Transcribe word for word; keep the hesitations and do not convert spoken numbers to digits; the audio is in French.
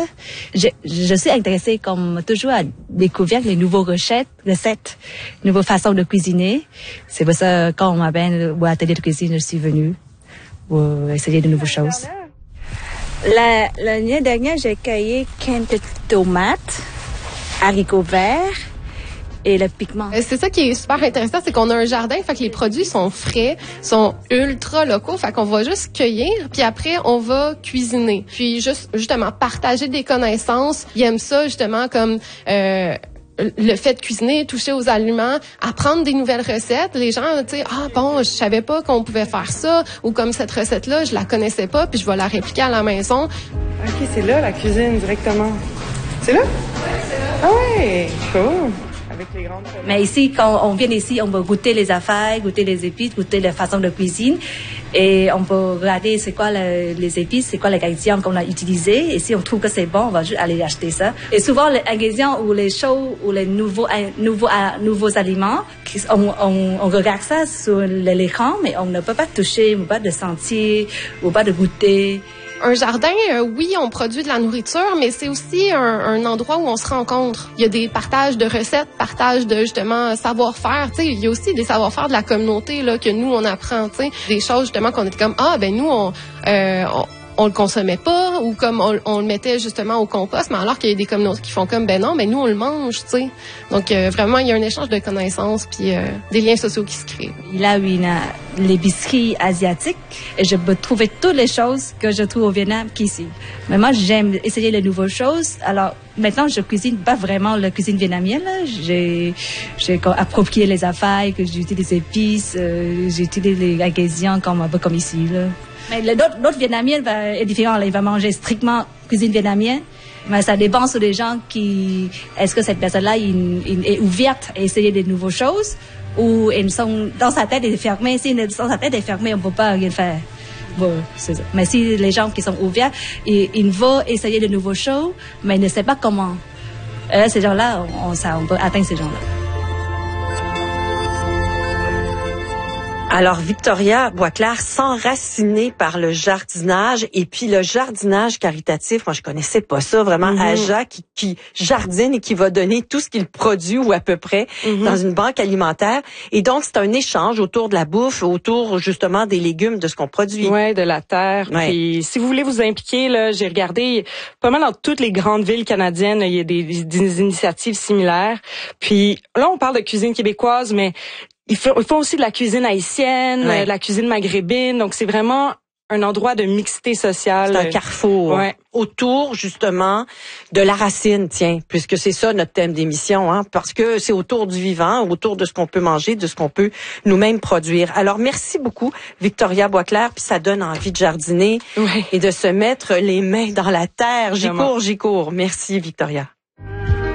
Je, je suis intéressée, comme toujours, à découvrir les nouveaux recettes, recettes, nouvelles façons de cuisiner. C'est pour ça, quand on m'appelle au atelier de cuisine, je suis venue pour essayer de nouvelles choses. La, l'année dernière, j'ai cueilli quelques tomates, haricots verts, et le pigment. C'est ça qui est super intéressant, c'est qu'on a un jardin, fait que les produits sont frais, sont ultra locaux, fait qu'on va juste cueillir, puis après on va cuisiner, puis juste justement partager des connaissances. Ils aiment ça justement comme euh, le fait de cuisiner, toucher aux aliments, apprendre des nouvelles recettes. Les gens, tu sais, ah bon, je savais pas qu'on pouvait faire ça, ou comme cette recette-là, je la connaissais pas, puis je vais la répliquer à la maison. Ok, c'est là la cuisine directement. C'est là? Oui, c'est là. Ah ouais, cool. Avec les grandes... Mais ici, quand on vient ici, on va goûter les affaires, goûter les épices, goûter la façon de cuisine. Et on peut regarder c'est quoi le, les épices, c'est quoi les ingrédients qu'on a utilisés. Et si on trouve que c'est bon, on va juste aller acheter ça. Et souvent, les ingrédients ou les choses ou les nouveaux, nouveaux, nouveaux aliments, on, on, on regarde ça sur l'écran, mais on ne peut pas toucher, ou pas de sentir, ou pas de goûter. Un jardin, euh, oui, on produit de la nourriture, mais c'est aussi un, un endroit où on se rencontre. Il y a des partages de recettes, partages de justement savoir-faire. Tu sais, il y a aussi des savoir-faire de la communauté là que nous on apprend. Tu sais, des choses justement qu'on était comme ah ben nous on euh, on, on le consommait pas ou comme on, on le mettait justement au compost, mais alors qu'il y a des communautés qui font comme ben non, mais nous on le mange. Tu sais, donc euh, vraiment il y a un échange de connaissances puis euh, des liens sociaux qui se créent. Il a une l'épicerie asiatique et je peux trouver toutes les choses que je trouve au Vietnam qu'ici. Mais moi, j'aime essayer les nouvelles choses. Alors, maintenant, je cuisine pas vraiment la cuisine vietnamienne. Là. J'ai, j'ai approprié les affaires, que j'utilise les épices, euh, j'utilise les ingrédients comme, un peu comme ici. Là. Mais l'autre, l'autre vietnamien va, est différent. Là. Il va manger strictement cuisine vietnamienne. Mais ça dépend sur les gens qui... Est-ce que cette personne-là il, il est ouverte à essayer de nouvelles choses ou ils sont dans sa tête est fermée. Si dans sa tête est fermée, on ne peut pas rien faire. Bon, c'est ça. Mais si les gens qui sont ouverts, ils, ils vont essayer de nouvelles choses, mais ils ne savent pas comment. Euh, ces gens-là, on, ça, on peut atteindre ces gens-là. Alors, Victoria Boisclair, s'enraciner par le jardinage et puis le jardinage caritatif, moi je connaissais pas ça, vraiment, mm-hmm. Aja qui, qui jardine et qui va donner tout ce qu'il produit ou à peu près mm-hmm. dans une banque alimentaire. Et donc, c'est un échange autour de la bouffe, autour justement des légumes, de ce qu'on produit. Oui, de la terre. Ouais. Puis, si vous voulez vous impliquer, là, j'ai regardé pas mal dans toutes les grandes villes canadiennes, il y a des, des initiatives similaires. Puis là, on parle de cuisine québécoise, mais Ils font, ils font aussi de la cuisine haïtienne, ouais. de la cuisine maghrébine. Donc, c'est vraiment un endroit de mixité sociale. C'est un carrefour. Ouais. Autour, justement, de la racine, tiens, puisque c'est ça notre thème d'émission, hein, parce que c'est autour du vivant, autour de ce qu'on peut manger, de ce qu'on peut nous-mêmes produire. Alors, merci beaucoup, Victoria Boisclair, puis ça donne envie de jardiner ouais. et de se mettre les mains dans la terre. J'y cours, j'y cours. Merci, Victoria.